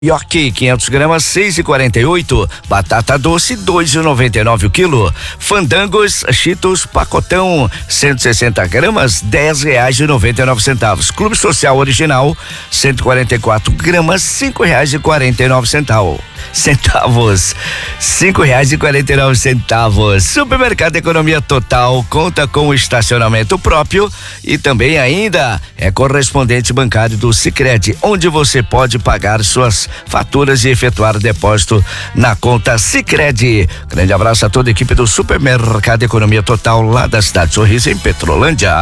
Yoki 500 gramas 6,48, batata doce 2,99 o quilo, fandangos Cheetos pacotão 160 gramas R$10,99, Clube Social Original 144 gramas R$5,49, R$5,49. Supermercado Economia Total conta com estacionamento próprio e também ainda é correspondente bancário do Sicredi, onde você pode pagar suas faturas e efetuar depósito na conta Sicredi. Grande abraço a toda a equipe do Supermercado Economia Total lá da cidade Sorriso, em Petrolândia.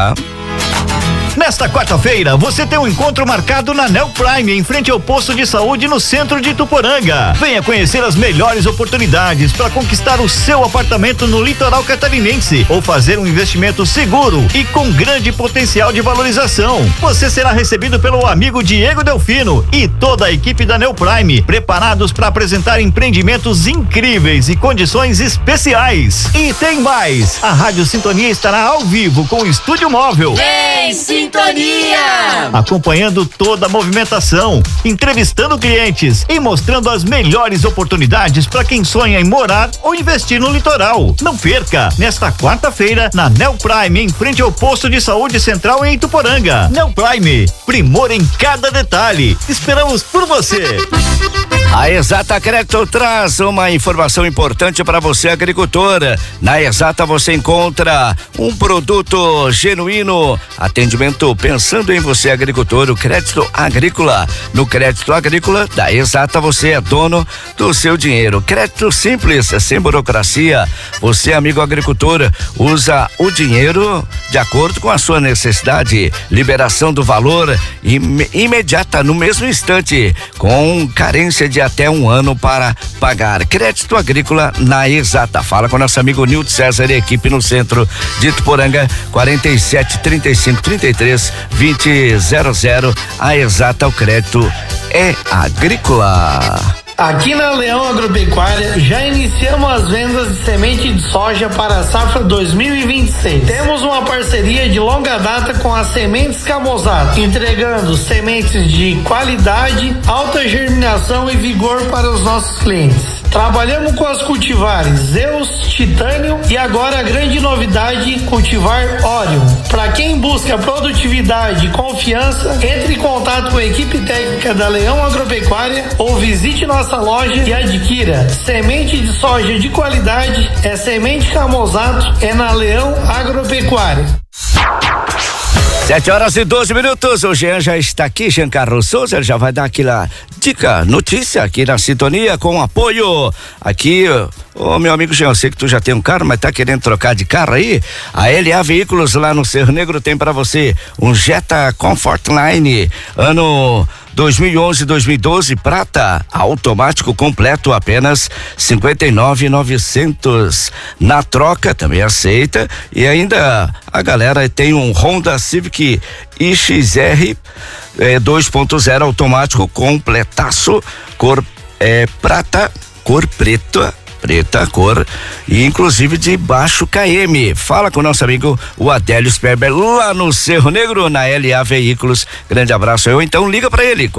Nesta quarta-feira, você tem um encontro marcado na Neo Prime, em frente ao posto de saúde no centro de Ituporanga. Venha conhecer as melhores oportunidades para conquistar o seu apartamento no litoral catarinense ou fazer um investimento seguro e com grande potencial de valorização. Você será recebido pelo amigo Diego Delfino e toda a equipe da Neo Prime, preparados para apresentar empreendimentos incríveis e condições especiais. E tem mais! A Rádio Sintonia estará ao vivo com o estúdio móvel. Sintonia! Acompanhando toda a movimentação, entrevistando clientes e mostrando as melhores oportunidades para quem sonha em morar ou investir no litoral. Não perca, nesta quarta-feira, na Neo Prime, em frente ao posto de saúde central em Ituporanga. Neo Prime, primor em cada detalhe. Esperamos por você. A Exata Crédito traz uma informação importante para você, agricultor. Na Exata você encontra um produto genuíno, atendimento pensando em você, agricultor, o crédito agrícola. No crédito agrícola da Exata você é dono do seu dinheiro. Crédito simples, sem burocracia. Você, amigo agricultor, usa o dinheiro de acordo com a sua necessidade. Liberação do valor imediata, no mesmo instante, com carência de até um ano para pagar. Crédito agrícola na Exata. Fala com nosso amigo Nilton César e equipe no centro de Ituporanga, 47 35 33 2000. A Exata, o crédito é agrícola. Aqui na Leão Agropecuária já iniciamos as vendas de semente de soja para a safra 2026. Temos uma parceria de longa data com a Sementes Camozato, entregando sementes de qualidade, alta germinação e vigor para os nossos clientes. Trabalhamos com as cultivares Zeus, Titânio e agora a grande novidade, cultivar Orion. Para quem busca produtividade e confiança, entre em contato com a equipe técnica da Leão Agropecuária ou visite nossa loja e adquira semente de soja de qualidade. É Semente Camozato, é na Leão Agropecuária. 7h12. O Jean já está aqui, Jean Carlos Souza, ele já vai dar aquela dica, notícia aqui na Sintonia com apoio aqui. Ô, meu amigo Jean, eu sei que tu já tem um carro, mas tá querendo trocar de carro aí? A LA Veículos lá no Cerro Negro tem pra você um Jetta Comfortline, ano 2011-2012, prata, automático completo, apenas 59.900. Na troca também aceita. E ainda a galera tem um Honda Civic iXR 2.0 automático completaço, cor prata, cor preta cor e inclusive de baixo KM. Fala com o nosso amigo o Adélio Sperber lá no Cerro Negro, na LA Veículos. Grande abraço. Eu então liga para ele,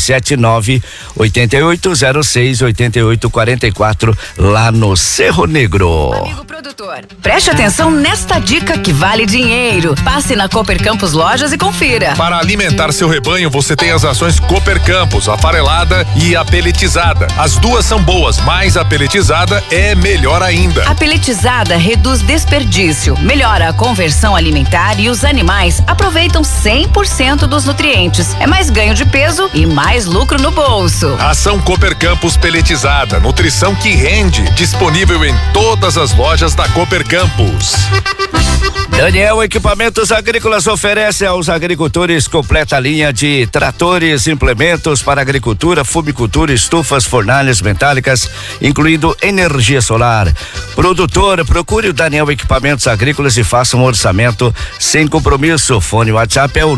479-8806-8844 lá no Cerro Negro. Amigo produtor, preste atenção nesta dica que vale dinheiro. Passe na Cooper Campos Lojas e confira. Para alimentar seu rebanho, você tem as ações Cooper Campos, a farelada e a peletizada. As duas são boas, mas a peletizada é melhor ainda. A peletizada reduz desperdício, melhora a conversão alimentar e os animais aproveitam 100% dos nutrientes. É mais ganho de peso e mais lucro no bolso. Ação Cooper Campos peletizada, nutrição que rende, disponível em todas as lojas da Cooper Campos. Daniel Equipamentos Agrícolas oferece aos agricultores completa linha de tratores, implementos para agricultura, fumicultura, estufas, fornalhas metálicas, incluindo energia solar. Produtor, procure o Daniel Equipamentos Agrícolas e faça um orçamento sem compromisso. Fone WhatsApp é o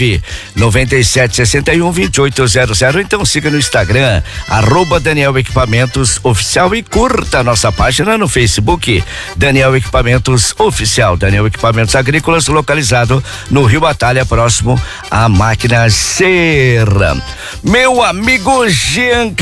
997612800. Então siga no Instagram, @Daniel Equipamentos Oficial, e curta a nossa página no Facebook, Daniel Equipamentos Oficial. Comercial Daniel Equipamentos Agrícolas, localizado no Rio Batalha, próximo à Máquina Serra. Meu amigo Jean